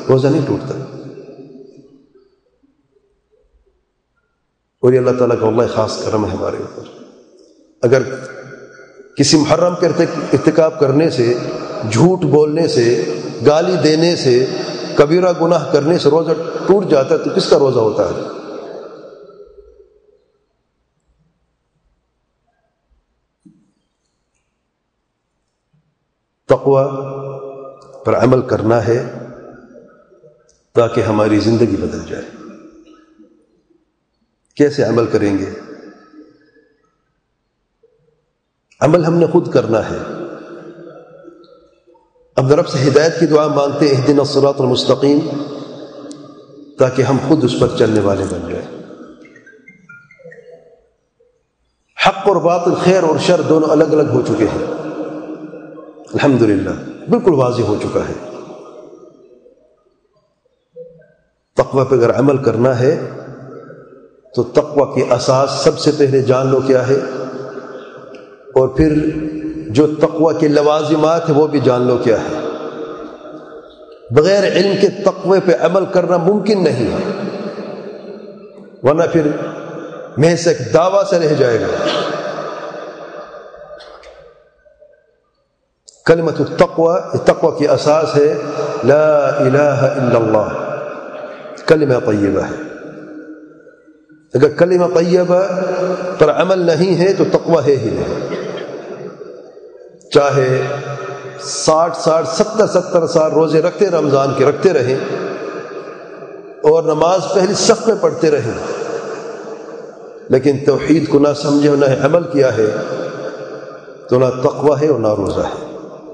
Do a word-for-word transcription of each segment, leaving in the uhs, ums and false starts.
روزہ نہیں ٹوٹتا. اور یہ اللہ تعالیٰ کا واللہ خاص کرم ہے ہمارے اوپر. اگر کسی محرم کے ارتکاب کرنے سے، جھوٹ بولنے سے، گالی دینے سے، کبیرہ گناہ کرنے سے روزہ ٹوٹ جاتا ہے تو کس کا روزہ ہوتا ہے؟ تقوی پر عمل کرنا ہے تاکہ ہماری زندگی بدل جائے. کیسے عمل کریں گے؟ عمل ہم نے خود کرنا ہے. اب رب سے ہدایت کی دعا مانگتے ہیں، اہدنا الصراط المستقیم، تاکہ ہم خود اس پر چلنے والے بن جائیں. حق اور باطل، خیر اور شر دونوں الگ الگ ہو چکے ہیں الحمدللہ، بالکل واضح ہو چکا ہے. تقوی پہ اگر عمل کرنا ہے تو تقوی کی اساس سب سے پہلے جان لو کیا ہے، اور پھر جو تقوی کے لوازمات ہیں وہ بھی جان لو کیا ہے. بغیر علم کے تقوی پہ عمل کرنا ممکن نہیں ہے، ورنہ پھر محض ایک دعویٰ سے رہ جائے گا. کلمۃ التقوی، تقوی کی اساس ہے لا الہ الا اللہ، کلمہ طیبہ ہے. اگر کلمہ طیبہ پر عمل نہیں ہے تو تقوی ہے ہی نہیں. چاہے ساٹھ ساٹھ ستر ستر سال روزے رکھتے رمضان کے رکھتے رہیں اور نماز پہلی صف میں پڑھتے رہیں، لیکن توحید کو نہ سمجھے اور نہ عمل کیا ہے تو نہ تقوی ہے اور نہ روزہ ہے.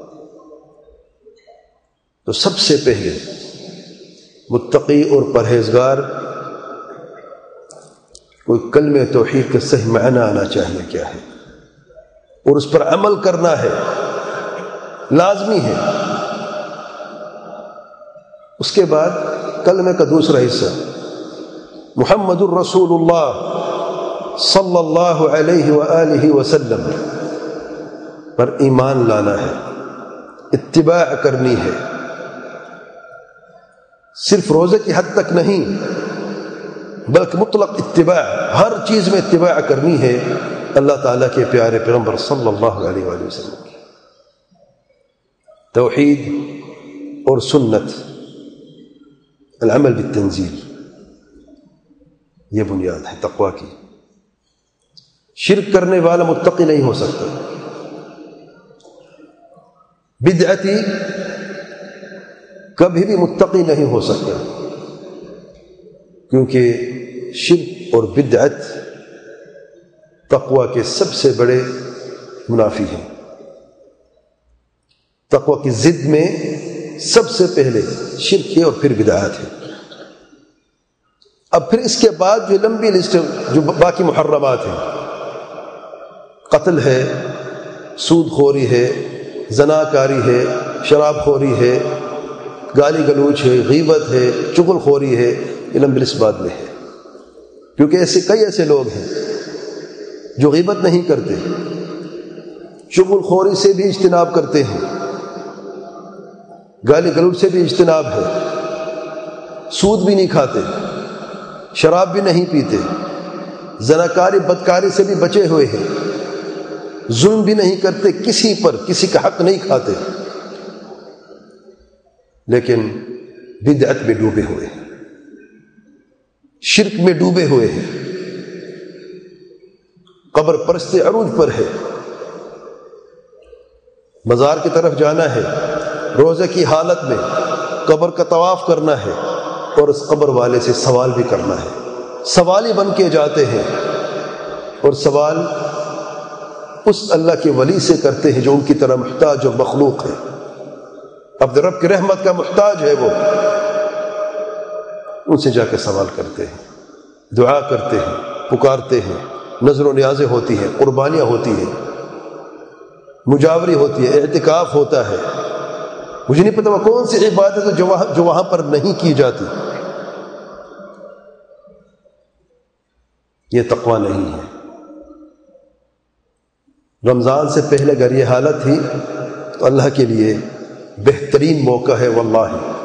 تو سب سے پہلے متقی اور پرہیزگار کوئی کلمہ توحید کا صحیح معنی آنا چاہیے کیا ہے، اور اس پر عمل کرنا ہے، لازمی ہے. اس کے بعد کلمہ کا دوسرا حصہ محمد الرسول اللہ صلی اللہ علیہ وآلہ وسلم پر ایمان لانا ہے، اتباع کرنی ہے. صرف روزے کی حد تک نہیں بلکہ مطلق اتباع، ہر چیز میں اتباع کرنی ہے اللہ تعالیٰ کے پیارے پیغمبر صلی اللہ علیہ وآلہ وسلم کی. توحید اور سنت، العمل بالتنزیل، یہ بنیاد ہے تقوی کی. شرک کرنے والا متقی نہیں ہو سکتا. بدعتی کبھی بھی متقی نہیں ہو سکتا، کیونکہ شرک اور بدعت تقوی کے سب سے بڑے منافی ہیں. تقوی کی ضد میں سب سے پہلے شرک ہے اور پھر بدعت ہے. اب پھر اس کے بعد جو لمبی لسٹ جو باقی محرمات ہیں، قتل ہے، سود خوری ہے، زناکاری ہے، شراب خوری ہے، گالی گلوچ ہے، غیبت ہے، چغل خوری ہے، یہ لمبی لسٹ بعد میں ہے. کیونکہ ایسے کئی ایسے لوگ ہیں جو غیبت نہیں کرتے، چغل خوری سے بھی اجتناب کرتے ہیں، گالی گلوچ سے بھی اجتناب ہے، سود بھی نہیں کھاتے، شراب بھی نہیں پیتے، زناکاری بدکاری سے بھی بچے ہوئے ہیں، ظلم بھی نہیں کرتے، کسی پر کسی کا حق نہیں کھاتے، لیکن بدعت میں ڈوبے ہوئے ہیں، شرک میں ڈوبے ہوئے ہیں، قبر پرست عروج پر ہے. مزار کی طرف جانا ہے، روزے کی حالت میں قبر کا طواف کرنا ہے اور اس قبر والے سے سوال بھی کرنا ہے. سوالی بن کے جاتے ہیں اور سوال اس اللہ کے ولی سے کرتے ہیں جو ان کی طرح محتاج اور مخلوق ہے. عبد رب کی رحمت کا محتاج ہے، وہ ان سے جا کے سوال کرتے ہیں، دعا کرتے ہیں، پکارتے ہیں، نظر و نیازیں ہوتی ہیں، قربانیاں ہوتی ہیں، مجاوری ہوتی ہے، اعتکاف ہوتا ہے. مجھے نہیں پتا وہ کون سی عبادت ہے جو وہاں جو وہاں پر نہیں کی جاتی. یہ تقوی نہیں ہے. رمضان سے پہلے اگر یہ حالت تھی تو اللہ کے لیے بہترین موقع ہے واللہ